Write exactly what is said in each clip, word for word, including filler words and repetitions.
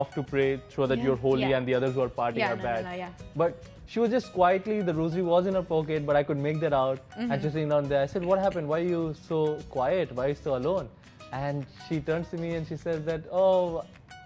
off to pray so that Yeah. you're holy Yeah. and the others who are partying Yeah, are no, bad. no, no, yeah. But she was just quietly, the rosary was in her pocket, but I could make that out. Mm-hmm. And she's sitting down there. I said, what happened? Why are you so quiet? Why are you so alone? And she turns to me and she says that, oh,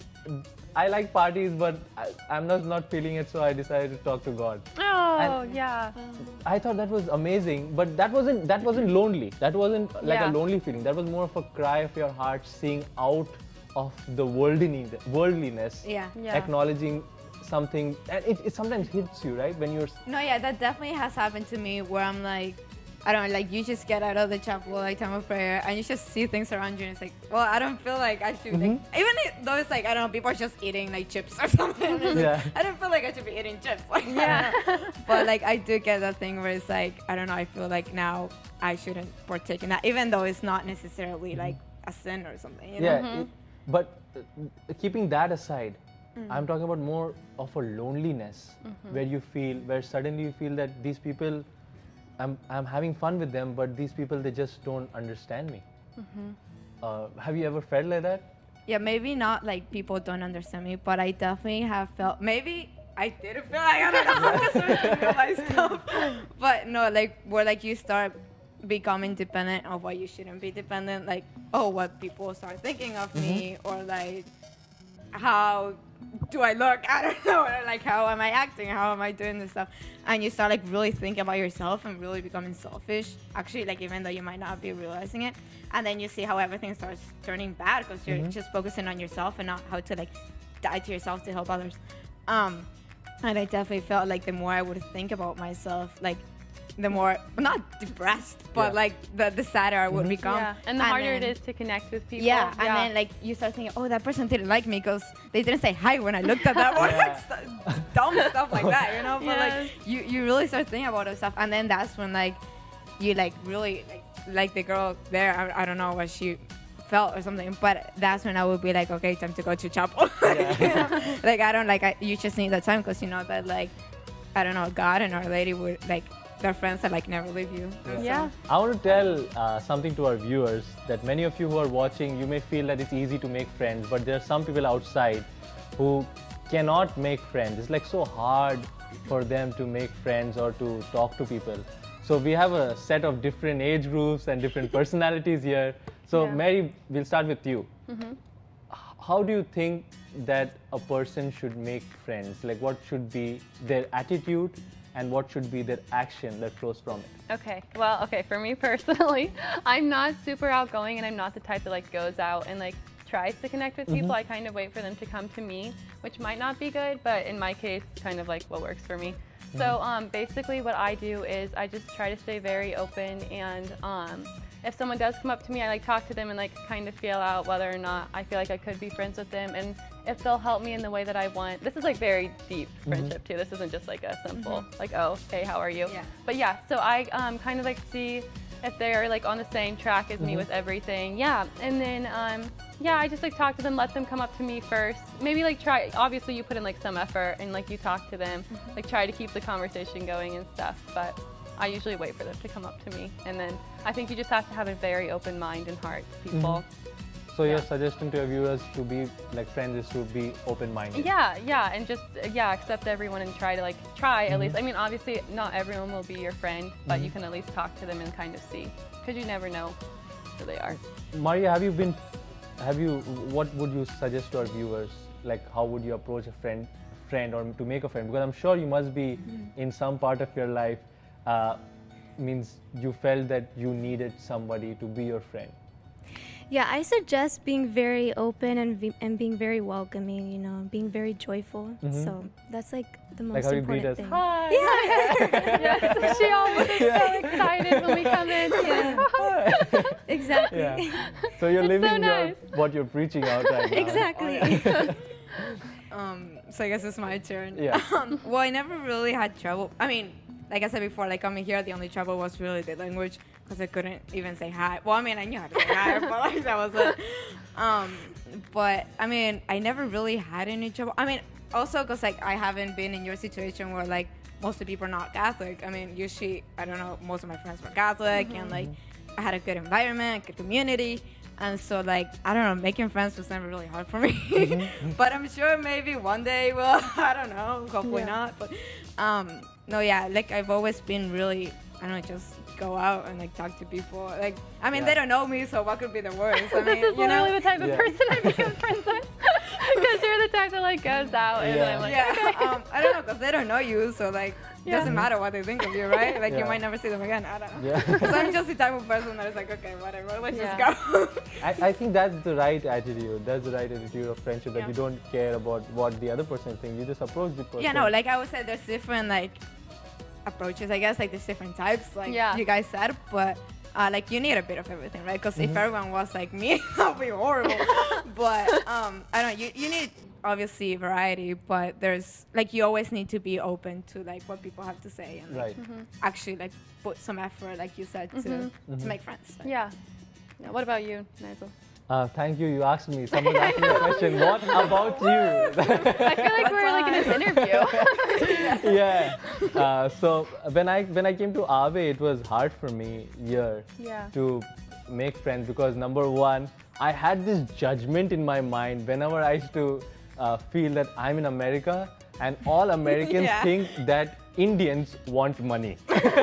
I like parties, but I, I'm not, not feeling it, so I decided to talk to God. Oh, And- yeah. I thought that was amazing, but that wasn't that wasn't lonely. That wasn't like Yeah. a lonely feeling. That was more of a cry of your heart, seeing out of the worldliness, worldliness, Yeah. Yeah. acknowledging something, and it, it sometimes hits you, right? When you're No, yeah, that definitely has happened to me where I'm like, I don't know, like you just get out of the chapel, like time of prayer, and you just see things around you, and it's like, well, I don't feel like I should, like, even if- though it's like, I don't know, people are just eating like chips or something. and it's like, Yeah. I don't feel like I should be eating chips. Like, Yeah. but like I do get that thing where it's like, I don't know, I feel like now I shouldn't partake in that, even though it's not necessarily like a sin or something. You know? yeah. It, but uh, keeping that aside, I'm talking about more of a loneliness where you feel, where suddenly you feel that these people, I'm I'm having fun with them, but these people they just don't understand me. Uh, have you ever felt like that? Yeah, maybe not like people don't understand me, but I definitely have felt, maybe I didn't feel like, I don't know, I wasn't realize stuff. But no, like where like you start becoming dependent on what you shouldn't be dependent, like, oh, what people start thinking of me, or like how do I look? I don't know. Or like how am I acting? How am I doing this stuff? And you start like really thinking about yourself and really becoming selfish. Actually, like even though you might not be realizing it, and then you see how everything starts turning bad because you're just focusing on yourself and not how to like die to yourself to help others. Um, and I definitely felt like the more I would think about myself, like the more not depressed, but Yeah. like the the sadder I would become. Yeah. And the harder then- it is to connect with people. yeah, and then like you start thinking, oh, that person didn't like me because they didn't say hi when I looked at that one. Yeah. Like st- dumb stuff like that, you know. But Yes. like you, you really start thinking about that stuff, and then that's when like you like really like like the girl there. I, I don't know what she felt or something, but that's when I would be like, okay, time to go to chapel. Like, you know? Like I don't like I, you just need that time because you know that like I don't know, God and Our Lady would like they're friends that like never leave you. Yeah. Yeah. I want to tell uh, something to our viewers that many of you who are watching, you may feel that it's easy to make friends, but there are some people outside who cannot make friends. It's like so hard for them to make friends or to talk to people. So we have a set of different age groups and different personalities here. So Yeah. Mary, we'll start with you. H- How do you think that a person should make friends? Like what should be their attitude and what should be their action that flows from it? Okay, well, okay, for me personally, I'm not super outgoing and I'm not the type that like goes out and like tries to connect with people. I kind of wait for them to come to me, which might not be good, but in my case, kind of like what works for me. So um, basically what I do is I just try to stay very open, and um, if someone does come up to me, I like talk to them and like kind of feel out whether or not I feel like I could be friends with them, and if they'll help me in the way that I want. This is like very deep friendship too. This isn't just like a simple like, oh, hey, how are you? Yeah. But yeah, so I um, kind of like see if they're like on the same track as me with everything. Yeah, and then um, yeah, I just like talk to them, let them come up to me first. Maybe like try, obviously you put in like some effort and like you talk to them, like try to keep the conversation going and stuff, but I usually wait for them to come up to me. And then I think you just have to have a very open mind and heart to people. So your Yeah. suggestion to your viewers to be like friends is to be open-minded. Yeah, yeah, and just uh, yeah, accept everyone and try to like try at least. I mean, obviously not everyone will be your friend, but you can at least talk to them and kind of see, because you never know who they are. Maria, have you been, have you, what would you suggest to our viewers? Like how would you approach a friend, friend or to make a friend? Because I'm sure you must be in some part of your life, uh, means you felt that you needed somebody to be your friend. Yeah, I suggest being very open and be, and being very welcoming, you know, being very joyful. So that's like the most Like how you greet important us. thing. Hi. Yes, she always is so excited when we come in. Yeah. Exactly. Yeah. So you're It's so living nice. your, what you're preaching out right now. Exactly. Um, so I guess it's my turn. Yeah. Um, well, I never really had trouble. I mean, like I said before, like coming here, the only trouble was really the language because I couldn't even say hi. Well, I mean, I knew how to say hi, but like that was it. Um, but I mean, I never really had any trouble. I mean, also because like I haven't been in your situation where like most of the people are not Catholic. I mean, usually, I don't know, most of my friends were Catholic, and like I had a good environment, good community. And so, like, I don't know, making friends was never really hard for me. But I'm sure maybe one day, well, I don't know, hopefully Yeah. not. But, um, no, yeah, like, I've always been really, I don't know, just go out and, like, talk to people. Like, I mean, Yeah. they don't know me, so what could be the worst? I mean, This is you know? literally the type of Yeah. person I become friends with. Because you're the type that like goes out and Yeah. I'm like, Yeah, okay. um, I don't know, because they don't know you, so, like, it Yeah. doesn't matter what they think of you, right? Like, Yeah. you might never see them again. I don't know. Yeah. Because I'm just the type of person that is like, okay, whatever, let's Yeah. just go. I, I think that's the right attitude. That's the right attitude of friendship, that Yeah. you don't care about what the other person thinks. You just approach the person. Yeah, no, like I would say there's different like approaches, I guess, like there's different types, like Yeah. you guys said, but uh, like you need a bit of everything, right? Because if everyone was like me, that would be horrible. But um, I don't know, you, you need obviously variety, but there's like you always need to be open to like what people have to say and like, Right. actually like put some effort, like you said, to, to make friends. Like, Yeah. Yeah. What about you, Nigel? Uh, thank you. You asked me. Someone asked me a question. What about you? I feel like we're like in an interview. Yeah. Uh, so when I when I came to Aave, it was hard for me here Yeah. to make friends because number one, I had this judgment in my mind whenever I used to uh, feel that I'm in America and all Americans Yeah. think that Indians want money.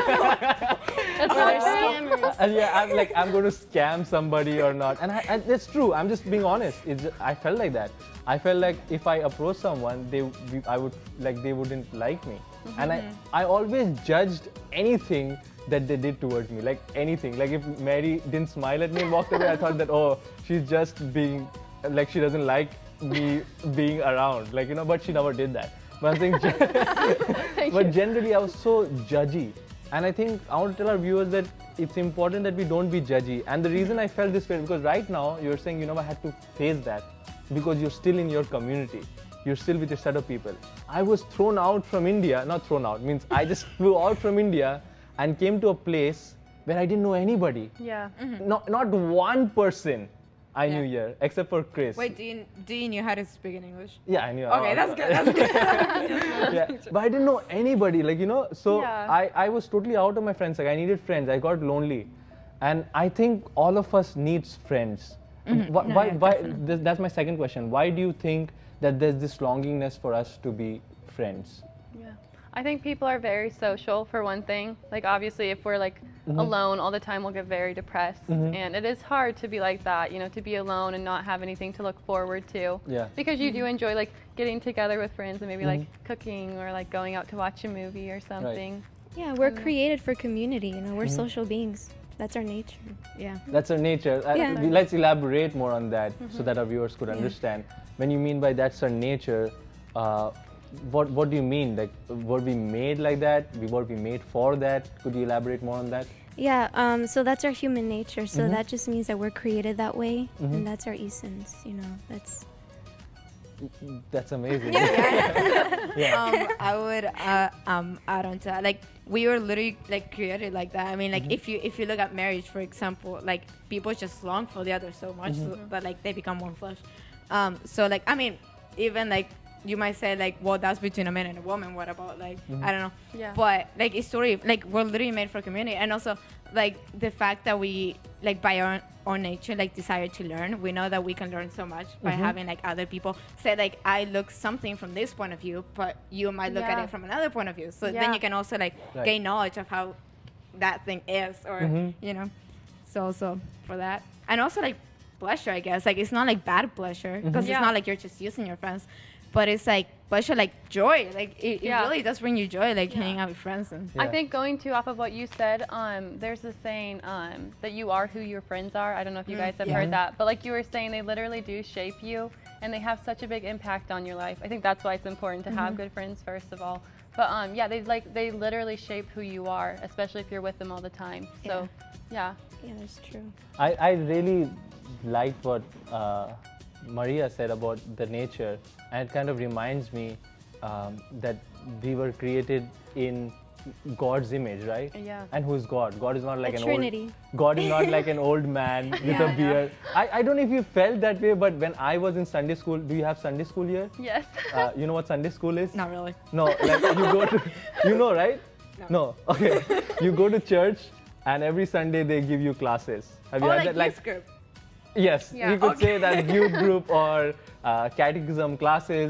That's Or they're so true. scammers. And yeah, I'm like, I'm going to scam somebody or not. And, I, and it's true. I'm just being honest. It's just, I felt like that. I felt like if I approach someone, they, we- I would like they wouldn't like me. And I, I always judged anything that they did towards me, like anything. Like if Mary didn't smile at me and walked away, I thought that oh, she's just being like she doesn't like me being around, like you know. But she never did that. But I'm saying, Thank but you. generally I was so judgy. And I think I want to tell our viewers that it's important that we don't be judgy. And the reason I felt this way, because right now you're saying you never had to face that because you're still in your community. You're still with your set of people. I was thrown out from India, not thrown out, means I just flew out from India and came to a place where I didn't know anybody. Yeah. Not, not one person I knew Yeah. here, except for Chris. Wait, do you, do you know how to speak in English? Yeah, I knew. Okay, that's good. That's good. Yeah, but I didn't know anybody, like you know. So Yeah. I, I was totally out of my friends. Like I needed friends. I got lonely, and I think all of us needs friends. Why? No, why, yeah, why this, that's my second question. Why do you think that there's this longingness for us to be friends? Yeah. I think people are very social for one thing. Like obviously if we're like alone all the time we'll get very depressed and it is hard to be like that, you know, to be alone and not have anything to look forward to. Yeah. Because you do enjoy like getting together with friends and maybe like cooking or like going out to watch a movie or something. Yeah, we're created for community, you know, we're social beings. That's our nature. Yeah. That's our nature. Uh, Yeah. we- let's elaborate more on that so that our viewers could understand. When you mean by that's our nature, uh, what what do you mean? Like, were we made like that? We were we made for that? Could you elaborate more on that? Yeah, um, so that's our human nature. So that just means that we're created that way, and that's our essence. You know, that's That's amazing. um, I would uh, um, add on to that. Like we were literally like created like that. I mean, like if you if you look at marriage, for example, like people just long for the other so much so that like they become one flesh. Um, so like I mean, even like you might say like, well, that's between a man and a woman. What about like I don't know. Yeah. But like it's story like we're literally made for community, and also like the fact that we like by our own nature like desire to learn. We know that we can learn so much by having like other people say like I look something from this point of view, but you might look at Yeah. it from another point of view. So then Yeah. you can also like Right. gain knowledge of how that thing is, or you know. So also for that, and also like pleasure, I guess. Like it's not like bad pleasure because Yeah. it's not like you're just using your friends, but it's like pleasure, like joy. Like it, Yeah. it really does bring you joy, like hanging out with friends and. I Yeah. think going to off of what you said, um, there's a saying um, that you are who your friends are. I don't know if you guys have yeah. heard that, but like you were saying, they literally do shape you, and they have such a big impact on your life. I think that's why it's important to have good friends first of all. But um, yeah, they like they literally shape who you are, especially if you're with them all the time. So, yeah, yeah, that's true. I, I really liked what uh, Maria said about the nature, and it kind of reminds me um, that we were created in God's image, right? Yeah. And who's God? God is not like The an Trinity. old. God is not like an old man with Yeah, a yeah. beard. I, I don't know if you felt that way, but when I was in Sunday school, do you have Sunday school here? yes. Uh, you know what Sunday school is? Not really. No, like you go to, you know, right? No. Okay. You go to church, and every Sunday they give you classes. Have you Oh, had like that? youth group. Yes, Yeah. you could Okay. say that youth group or uh, catechism classes.